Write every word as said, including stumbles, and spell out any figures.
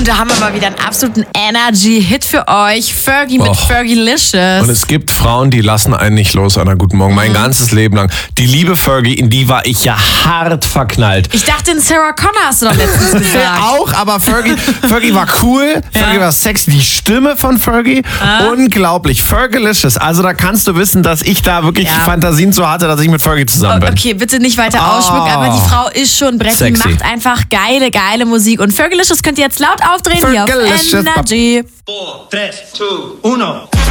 Und da haben wir mal wieder einen absoluten Energy-Hit für euch. Fergie mit Och. Fergie-licious. Und es gibt Frauen, die lassen einen nicht los, Anna. Guten Morgen. Mein ganzes Leben lang. Die liebe Fergie, in die war ich ja hart verknallt. Ich dachte, in Sarah Connor hast du doch letztens gesagt. Auch, aber Fergie, Fergie war cool, Fergie war sexy. Die Stimme von Fergie, Ah. unglaublich. Fergalicious. Also da kannst du wissen, dass ich da wirklich Ja. Fantasien zu hatte, dass ich mit Fergie zusammen bin. Okay, bitte nicht weiter Oh. ausschmücken, aber die Frau ist schon Brett, die Sexy. macht einfach geile, geile Musik. Und Fergalicious könnt ihr jetzt laut aufdrehen hier auf Fergalicious. Energy. four, tres, two, uno.